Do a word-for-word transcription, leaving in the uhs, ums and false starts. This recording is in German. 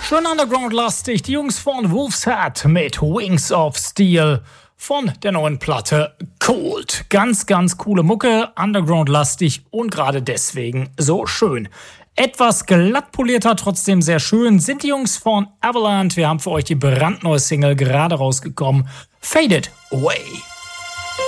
Schön Underground-lastig, die Jungs von Wolf's Head mit Wings of Steel von der neuen Platte Cold. Ganz, ganz coole Mucke, Underground-lastig und gerade deswegen so schön. Etwas glatt polierter, trotzdem sehr schön sind die Jungs von Avalanche. Wir haben für euch die brandneue Single gerade rausgekommen, Faded Away.